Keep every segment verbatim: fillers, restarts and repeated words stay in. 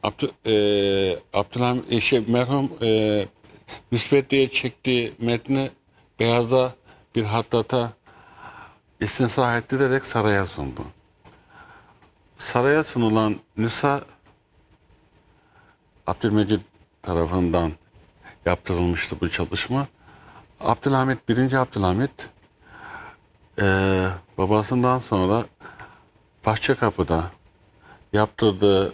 Abdü, e, Abdülhamit e, şey, merhum e, Müsveddet diye çektiği metni beyaza bir hattata istinsah ettirerek saraya sundu. Saraya sunulan nüsa Abdülmecid tarafından yaptırılmıştı bu çalışma. Abdülhamit, birinci Abdülhamit e, babasından sonra Bahçekapı'da yaptırdığı,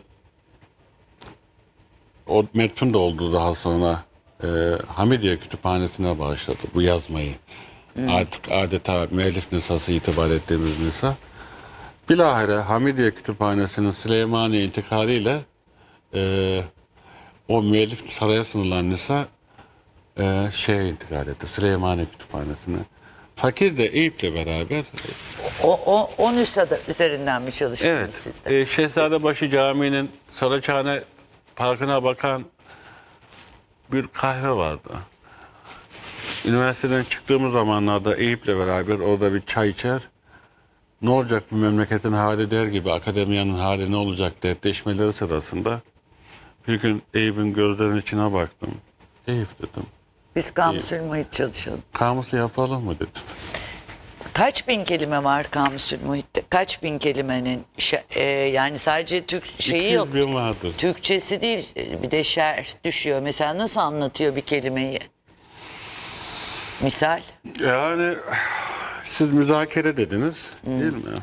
o metfun da oldu daha sonra, e, Hamidiye Kütüphanesi'ne bağışladı bu yazmayı. Hmm. Artık adeta müellif nüshası itibar ettiğimiz nüsa. Bilahare Hamidiye Kütüphanesi'nin Süleymaniye intikaliyle e, o müellif saraya sunulan nüsa e, şeye intikal etti, Süleymaniye Kütüphanesi'ne. Fakir de Eyüp'le beraber. O, o, o nüshada üzerinden mi çalıştınız Evet, siz de? e, Şehzadebaşı Camii'nin Saraçhane Parkı'na bakan bir kahve vardı. Üniversiteden çıktığımız zamanlarda Eyüp'le beraber orada bir çay içer. Ne olacak bu memleketin hali der gibi akademiyanın hali ne olacak dertleşmeleri sırasında bir gün Eyüp'ün gözlerinin içine baktım. Eyüp dedim. Biz Kamusül Muhit çalışalım. Kamusu yapalım mı dedim. Kaç bin kelime var Kamusül Muhit'te? Kaç bin kelimenin şe- e, yani sadece Türk şeyi yok. iki yüz bin vardır. Türkçesi değil, bir de şer düşüyor. Mesela nasıl anlatıyor bir kelimeyi? Misal? Yani siz müzakere dediniz, hmm. değil mi?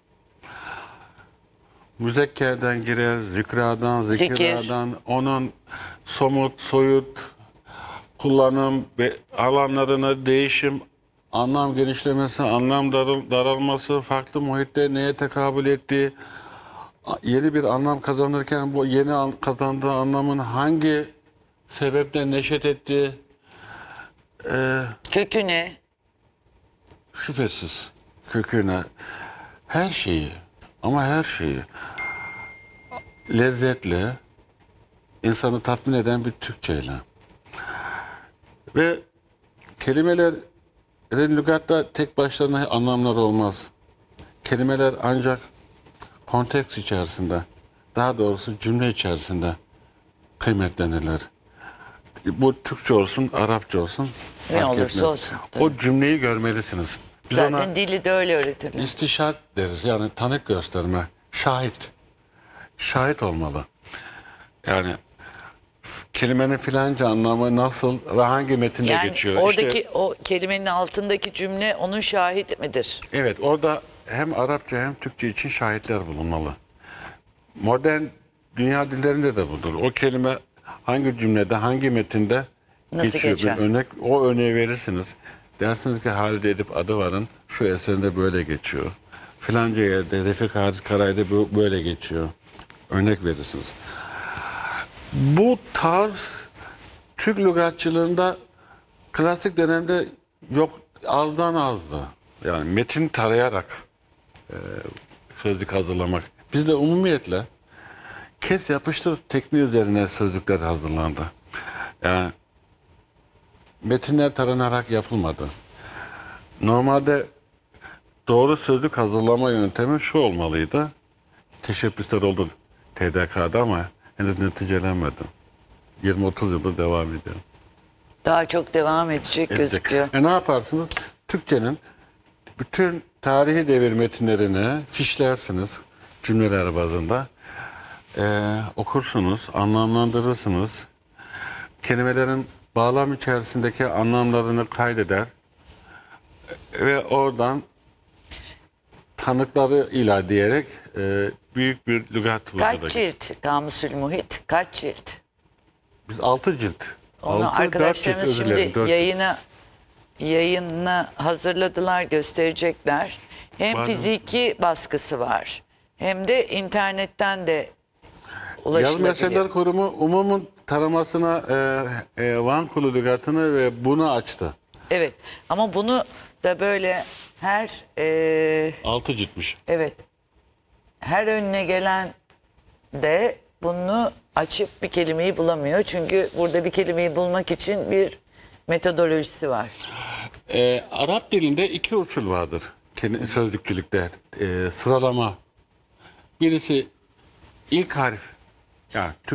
Müzekkerden girer, zikradan, zikradan, Zikir. Onun somut, soyut kullanım ve alanlarına değişim, anlam genişlemesi, anlam daral daralması, farklı muhitte neye tekabül ettiği, yeni bir anlam kazanırken bu yeni an kazandığı anlamın hangi sebepten neşet ettiği, e, kökü ne? Şüphesiz köküne, her şeyi ama her şeyi lezzetle, insanı tatmin eden bir Türkçeyle. Ve kelimelerin lügatta tek başlarına anlamları olmaz. Kelimeler ancak konteks içerisinde, daha doğrusu cümle içerisinde kıymetlenirler. Bu Türkçe olsun, Arapça olsun ne fark olursa etmez. olsun. Tabii. O cümleyi görmelisiniz. Biz Zaten ona dili de öyle öğretirler. İstişat deriz, yani tanık gösterme, şahit. Şahit olmalı. Yani kelimenin filanca anlamı nasıl ve hangi metinde yani geçiyor. Oradaki İşte, o kelimenin altındaki cümle onun şahit midir? evet, orada hem Arapça hem Türkçe için şahitler bulunmalı. Modern dünya dillerinde de budur. O kelime hangi cümlede, hangi metinde Nasıl geçiyor. geçer? Bir örnek, o örneği verirsiniz. Dersiniz ki Halide Edip Adıvar'ın şu eserinde böyle geçiyor. Filanca yerde Refik Halit Karay'da böyle geçiyor. Örnek verirsiniz. Bu tarz Türk lügatçılığında klasik dönemde yok, azdan azdı. Yani metin tarayarak e, sözlük hazırlamak. Bizde umumiyetle kes yapıştır tekniği üzerine sözlükler hazırlandı. Yani metinler taranarak yapılmadı. Normalde doğru sözlük hazırlama yöntemi şu olmalıydı. Teşebbüsler oldu T D K'da ama henüz neticelenmedi. yirmi otuz yıldır devam ediyor. Daha çok devam edecek Edecek. gözüküyor. E ne yaparsınız? Türkçenin bütün tarihi devir metinlerini fişlersiniz cümleler bazında. E, okursunuz, anlamlandırırsınız. Kelimelerin bağlam içerisindeki anlamlarını kaydeder. Ve oradan tanıkları ilah diyerek e, büyük bir lügat Kaç vücuda. cilt Kamusül Muhit? Kaç cilt? Biz altı cilt. Onu Altı, arkadaşlarımız dört cilt, özür dilerim, şimdi dört yayına yayına hazırladılar, gösterecekler. Hem Bazen- fiziki baskısı var hem de internetten de Yaz ulaşılabiliyor. Meseleler Kurumu umumun taramasına e, e, Van Kulu lügatını ve bunu açtı. Evet ama bunu da böyle her e, Altı ciltmiş. evet her önüne gelen de bunu açıp bir kelimeyi bulamıyor. Çünkü burada bir kelimeyi bulmak için bir metodolojisi var. E, Arap dilinde iki usul vardır kendi sözlükçülükte. E, sıralama. Birisi ilk harf. Yani Türk